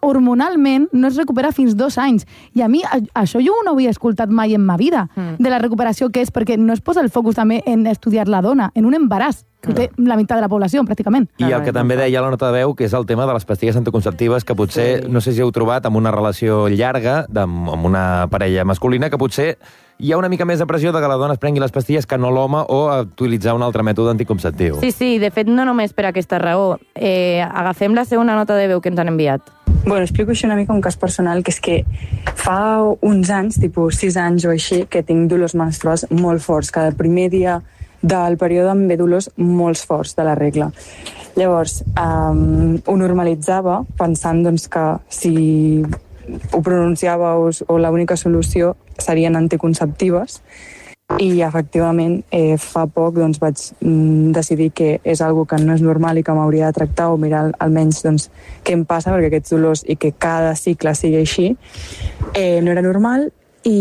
hormonalment no es recupera fins 2 anys. I a mi, això jo no ho havia escoltat mai en ma vida, de la recuperació que és, perquè no es posa el focus també en estudiar la dona, en un embaràs, que té la meitat de la població, pràcticament. I el que també deia la nota de veu, que és el tema de les pastilles anticonceptives, que potser, no sé si heu trobat, amb una relació llarga, amb una parella masculina, que potser hi ha una mica més de pressió de que la dona es prengui les pastilles que no l'home o a utilitzar un altre mètode anticonceptiu. Sí, de fet, no només per aquesta raó. Agafem la segona nota de veu que ens han enviat. Bueno, explico així una mica un cas personal, que és que fa uns anys, tipus 6 anys o així, que tinc dolors menstruals molt forts. Cada primer dia del període em ve dolors molt forts de la regla. Llavors, ho normalitzava pensant doncs, que si ho pronunciava o l'única solució serien anticonceptives, i efectivament fa poc doncs, vaig decidir que és algo que no és normal i que m'hauria de tractar o mirar almenys doncs, què em passa, perquè aquests dolors i que cada cicle sigui així no era normal.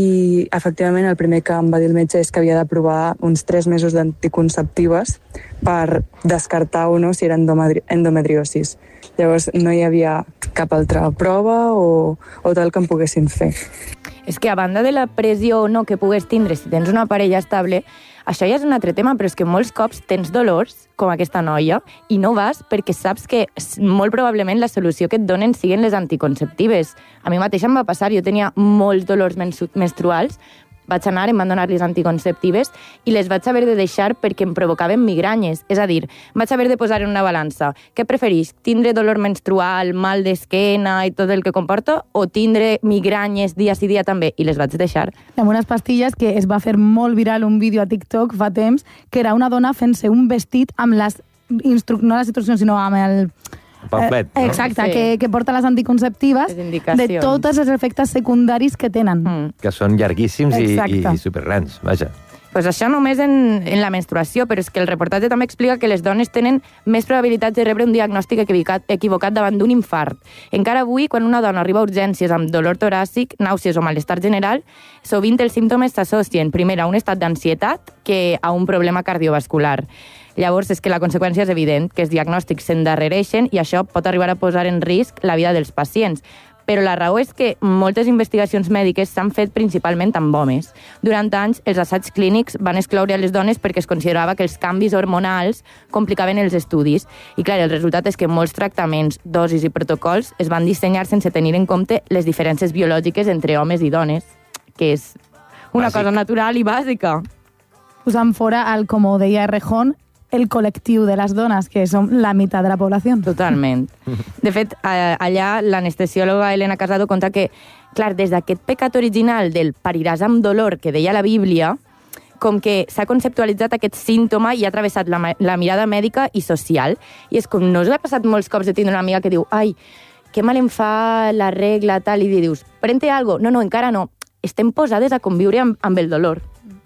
I efectivament el primer que em va dir el metge és que havia de provar uns 3 mesos d'anticonceptives per descartar o no si era endometriosis. Llavors no hi havia cap altra prova o tal que em poguessin fer. És que a banda de la pressió o no que pugues tindre si tens una parella estable, això ja és un altre tema, però és que molts cops tens dolors, com aquesta noia, i no vas perquè saps que molt probablement la solució que et donen siguen les anticonceptives. A mi mateixa em va passar, jo tenia molts dolors menstruals, vaig anar, em van donar les anticonceptives i les vaig haver de deixar perquè em provocaven migranyes. És a dir, vaig haver de posar en una balança. Què preferís? Tindre dolor menstrual, mal d'esquena i tot el que comporta, o tindre migranyes dia sí dia també? I les vaig deixar. Amb unes pastilles que es va fer molt viral un vídeo a TikTok fa temps, que era una dona fent-se un vestit amb les no les instruccions, sinó amb el pamflet, no? Exacte, Sí. que porta les anticonceptives de tots els efectes secundaris que tenen. Que són llarguíssims i Exacte. supergrans, vaja. Pues això només en la menstruació, però és que el reportatge també explica que les dones tenen més probabilitats de rebre un diagnòstic equivocat davant d'un infart. Encara avui, quan una dona arriba a urgències amb dolor toràcic, nàusees o malestar general, sovint els símptomes s'associen primer a un estat d'ansietat que a un problema cardiovascular. Llavors, és que la conseqüència és evident, que els diagnòstics s'endarrereixen i això pot arribar a posar en risc la vida dels pacients. Però la raó és que moltes investigacions mèdiques s'han fet principalment amb homes. Durant anys, els assaigs clínics van excloure a les dones perquè es considerava que els canvis hormonals complicaven els estudis. I clar, el resultat és que molts tractaments, dosis i protocols es van dissenyar sense tenir en compte les diferències biològiques entre homes i dones, que és una cosa natural i bàsica. Posant fora, com ho deia Errejón, el col·lectiu de les dones, que som la meitat de la població. Totalment. De fet, allà l'anestesiòloga Elena Casado conta que, clar, des d'aquest pecat original del pariràs amb dolor que deia la Bíblia, com que s'ha conceptualitzat aquest símptoma i ha travessat la mirada mèdica i social. I és com, no us ha passat molts cops de tindre una amiga que diu ai, que mal em fa la regla, tal, i dius, prente algo. No, encara no. Estem posades a conviure amb el dolor.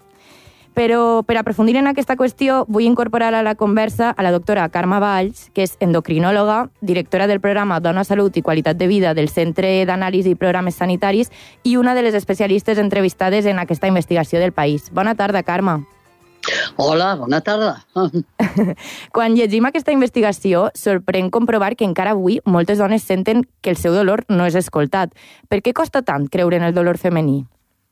Però per aprofundir en aquesta qüestió vull incorporar a la conversa a la doctora Carme Valls, que és endocrinòloga, directora del programa Dona, Salut i Qualitat de Vida del Centre d'Anàlisi i Programes Sanitaris i una de les especialistes entrevistades en aquesta investigació del país. Bona tarda, Carme. Hola, bona tarda. Quan llegim aquesta investigació, sorprèn comprovar que encara avui moltes dones senten que el seu dolor no és escoltat. Per què costa tant creure en el dolor femení?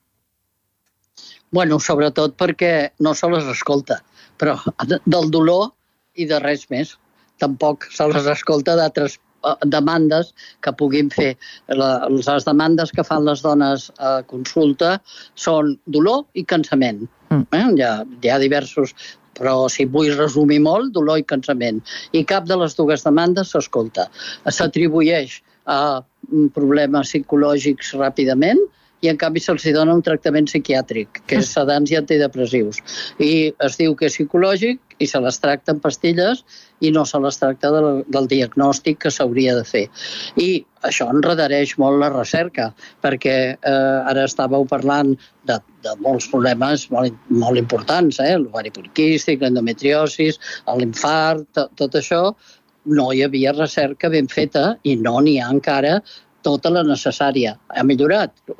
Bueno, sobretot perquè no se les escolta, però del dolor i de res més. Tampoc se les escolta d'altres demandes que puguin fer. Les demandes que fan les dones a consulta són dolor i cansament. Hi ha diversos, però si vull resumir molt, dolor i cansament. I cap de les dues demandes s'escolta. S'atribueix a problemes psicològics ràpidament i en canvi se'ls dona un tractament psiquiàtric, que és sedants i antidepressius. I es diu que és psicològic i se les tracta amb pastilles i no se les tracta del diagnòstic que s'hauria de fer. I això enredareix molt la recerca, perquè ara estàveu parlant de molts problemes molt importants, l'ovari poliquístic, l'endometriosis, l'infart, tot això. No hi havia recerca ben feta i no n'hi ha encara tota la necessària. Ha millorat,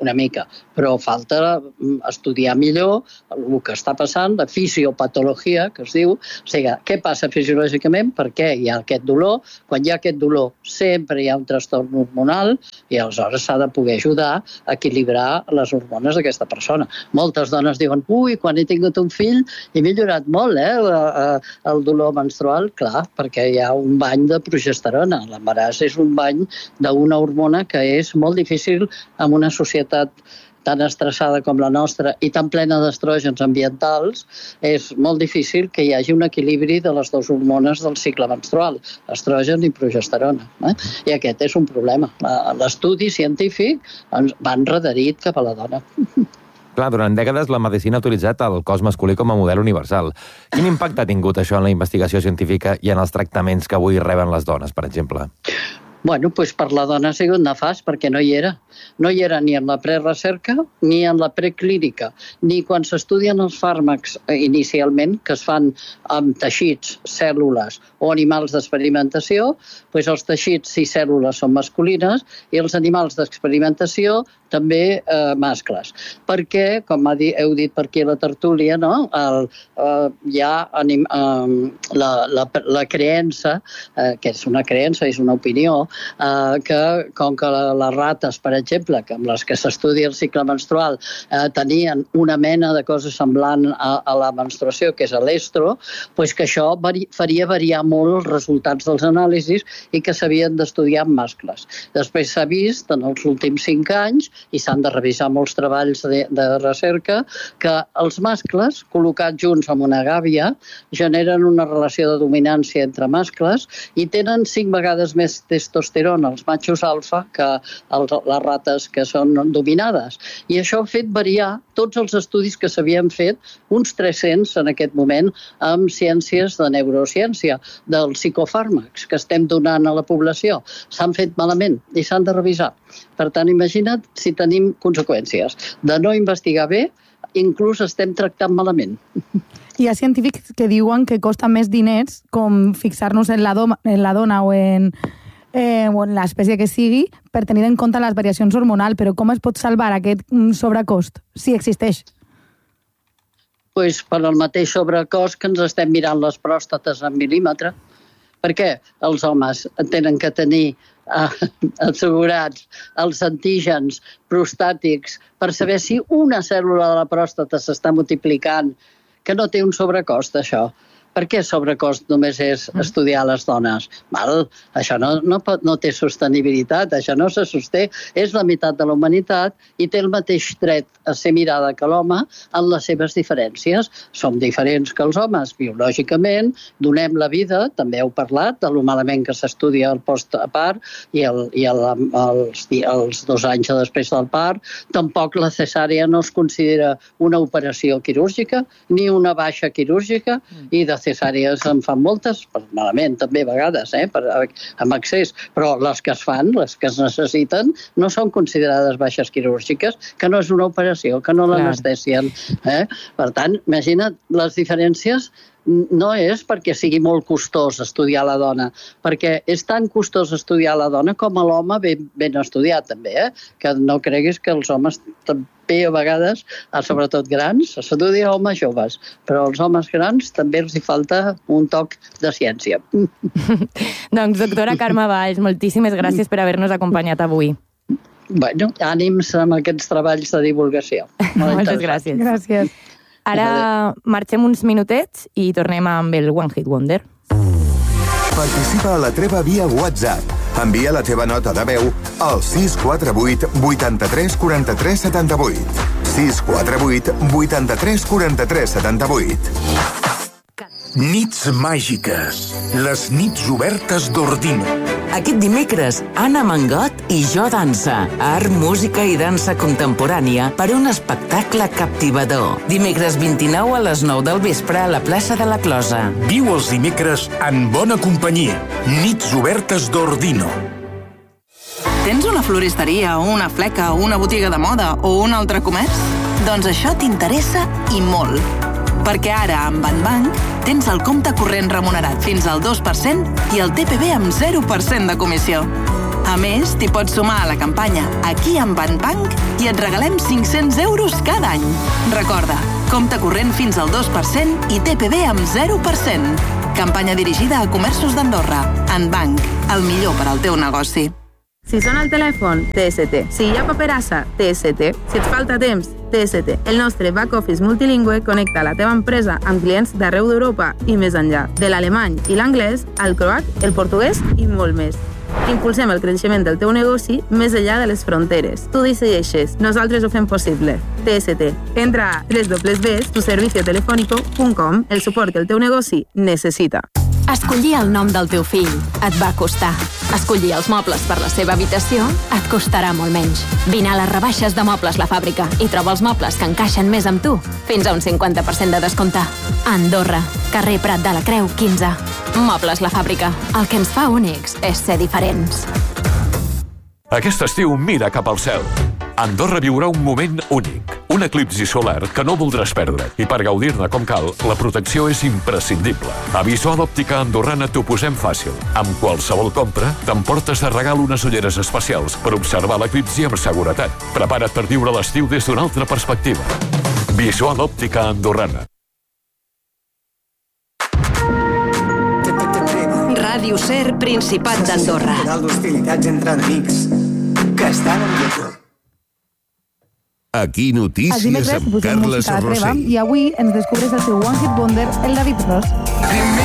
una mica, però falta estudiar millor el que està passant, la fisiopatologia, que es diu, o sigui, què passa fisiològicament, per què hi ha aquest dolor, quan hi ha aquest dolor sempre hi ha un trastorn hormonal i aleshores s'ha de poder ajudar a equilibrar les hormones d'aquesta persona. Moltes dones diuen, ui, quan he tingut un fill he millorat molt, el dolor menstrual, clar, perquè hi ha un bany de progesterona. L'embaràs és un bany d'una hormona que és molt difícil en una societat tan estressada com la nostra i tan plena d'estrògens ambientals, és molt difícil que hi hagi un equilibri de les dues hormones del cicle menstrual, estrogen i progesterona. I aquest és un problema. L'estudi científic va enrederit cap a la dona. Clar, durant dècades la medicina ha utilitzat el cos masculí com a model universal. Quin impacte ha tingut això en la investigació científica i en els tractaments que avui reben les dones, per exemple? Bueno, doncs per la dona ha sigut nefast perquè no hi era. No hi era ni en la prerecerca ni en la preclínica, ni quan s'estudien els fàrmacs inicialment, que es fan amb teixits, cèl·lules o animals d'experimentació, doncs els teixits i cèl·lules són masculines i els animals d'experimentació també mascles. Perquè, com heu dit per aquí a la tertúlia, no? Hi ha la creença, que és una creença, és una opinió, que com que les rates, per exemple, que amb les que s'estudia el cicle menstrual tenien una mena de cosa semblant a la menstruació, que és l'estro, doncs que això faria variar molt els resultats dels anàlisis i que s'havien d'estudiar amb mascles. Després s'ha vist en els últims 5 anys, i s'han de revisar molts treballs de recerca, que els mascles, col·locats junts amb una gàbia, generen una relació de dominància entre mascles i tenen 5 vegades més testosterona, els machos alfa, que les rates que són dominades. I això ha fet variar tots els estudis que s'havien fet, uns 300 en aquest moment, amb ciències de neurociència, dels psicofàrmacs que estem donant a la població. S'han fet malament i s'han de revisar. Per tant, imagina't si tenim conseqüències de no investigar bé, inclús estem tractant malament. Hi ha científics que diuen que costa més diners com fixar-nos en la dona o en l'espècie que sigui per tenir en compte les variacions hormonals, però com es pot salvar aquest sobrecost, si existeix? Doncs per el mateix sobrecost que ens estem mirant les pròstates en mil·límetre. Per què els homes tenen que tenir assegurats els antígens prostàtics per saber si una cèl·lula de la pròstata s'està multiplicant, que no té un sobrecost, això? Per què sobrecost només és estudiar les dones? Això no té sostenibilitat, això no se sosté. És la meitat de la humanitat i té el mateix dret a ser mirada que l'home en les seves diferències. Som diferents que els homes biològicament, donem la vida, també heu parlat de lo malament que s'estudia el postpart i els 2 anys després del part. Tampoc la cesària no es considera una operació quirúrgica ni una baixa quirúrgica i de cesàries en fan moltes, malament també a vegades, amb accés, però les que es fan, les que es necessiten, no són considerades baixes quirúrgiques, que no és una operació, que no l'anestesien. Per tant, imagina't, les diferències no és perquè sigui molt costós estudiar la dona, perquè és tan costós estudiar la dona com a l'home ben estudiat, també, que no creguis que els homes també a vegades, sobretot grans, s'estudia a homes joves, però als homes grans també els hi falta un toc de ciència. Doncs, doctora Carme Valls, moltíssimes gràcies per haver-nos acompanyat avui. Bueno, ànims amb aquests treballs de divulgació. Moltes gràcies. Gràcies. Ara marxem uns minutets i tornem amb el One Hit Wonder. Participa a la treva via WhatsApp. Envia la teva nota de veu al 648 83 43 78. 648 83 43 78. Nits màgiques. Les nits obertes d'Ordino. Aquest dimecres, Anna Mangot i Jo Dansa. Art, música i dansa contemporània per un espectacle captivador. Dimecres 29 a les 9 del vespre a la plaça de la Closa. Viu els dimecres en bona companyia. Nits obertes d'Ordino. Tens una floristeria o una fleca o una botiga de moda o un altre comerç? Doncs això t'interessa i molt. Perquè ara, amb Banbank, tens el compte corrent remunerat fins al 2% i el TPV amb 0% de comissió. A més, t'hi pots sumar a la campanya Aquí amb Banbank i et regalem 500 euros cada any. Recorda, compte corrent fins al 2% i TPV amb 0%. Campanya dirigida a comerços d'Andorra. Banbank, el millor per al teu negoci. Si sona el telèfon, TST. Si hi ha paperassa, TST. Si et falta temps, TST. El nostre back office multilingüe connecta la teva empresa amb clients d'arreu d'Europa i més enllà. De l'alemany i l'anglès, al croat, el portuguès i molt més. Impulsem el creixement del teu negoci més enllà de les fronteres. Tu decideixes, nosaltres ho fem possible. TST. Entra a www.tuserviciotelefónico.com, el suport que el teu negoci necessita. Escollir el nom del teu fill et va costar. Escollir els mobles per la seva habitació et costarà molt menys. Vine a les rebaixes de Mobles La Fàbrica i troba els mobles que encaixen més amb tu. Fins a un 50% de descompte. Andorra, carrer Prat de la Creu, 15. Mobles La Fàbrica. El que ens fa únics és ser diferents. Aquest estiu mira cap al cel. Andorra viurà un moment únic. Un eclipsi solar que no voldràs perdre. I per gaudir-ne com cal, la protecció és imprescindible. A Visual Òptica Andorrana t'ho posem fàcil. Amb qualsevol compra, t'emportes de regal unes ulleres especials per observar l'eclipsi amb seguretat. Prepara't per viure l'estiu des d'una altra perspectiva. Visual Òptica Andorrana. Ràdio Ser, Principat d'Andorra. D'hostilitats entre enemics que estan en YouTube. Aquí notícies amb Carles Rossell. I avui ens descobreix el seu One Hit Wonder, el David Ross.